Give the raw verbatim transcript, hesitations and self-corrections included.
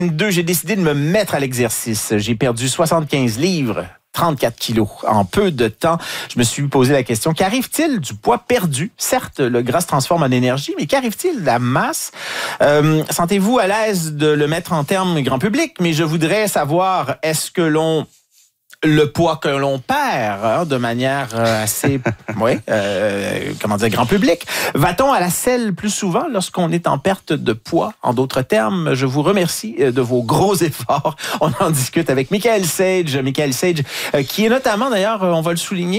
deux, j'ai décidé de me mettre à l'exercice. J'ai perdu soixante-quinze livres. trente-quatre kilos. En peu de temps, je me suis posé la question, qu'arrive-t-il du poids perdu? Certes, le gras se transforme en énergie, mais qu'arrive-t-il de la masse? Euh, sentez-vous à l'aise de le mettre en termes grand public? Mais je voudrais savoir, est-ce que l'on... le poids que l'on perd hein, de manière euh, assez, oui, euh, comment dire, grand public. Va-t-on à la selle plus souvent lorsqu'on est en perte de poids? En d'autres termes, je vous remercie de vos gros efforts. On en discute avec Michael Sage. Michael Sage, euh, qui est notamment, d'ailleurs, on va le souligner,